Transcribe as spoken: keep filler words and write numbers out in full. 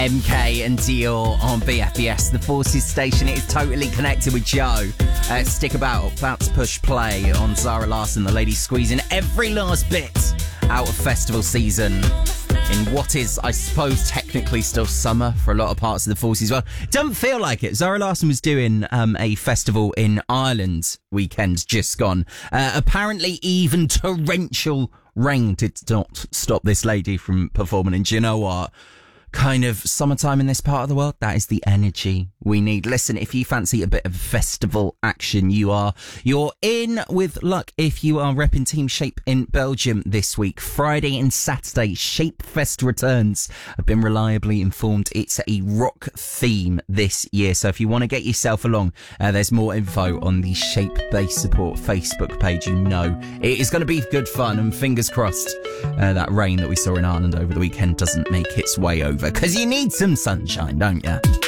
M K and Dior on B F B S, the Forces station. It is totally connected with Joe. Uh, stick about, about to push play on Zara Larsson, the lady squeezing every last bit out of festival season in what is, I suppose, technically still summer for a lot of parts of the Forces. Well, it doesn't feel like it. Zara Larsson was doing um, a festival in Ireland weekend just gone. Uh, apparently even torrential rain did not stop this lady from performing. And do you know what? Kind of summertime in this part of the world, that is the energy we need. Listen, if you fancy a bit of festival action, you are you're in with luck if you are repping Team Shape in Belgium this week. Friday and Saturday, Shape Fest returns. I've been reliably informed it's a rock theme this year, so if you want to get yourself along, uh, there's more info on the Shape Base Support Facebook page. You know it is going to be good fun, and fingers crossed uh, that rain that we saw in Ireland over the weekend doesn't make its way over, because you need some sunshine, don't you?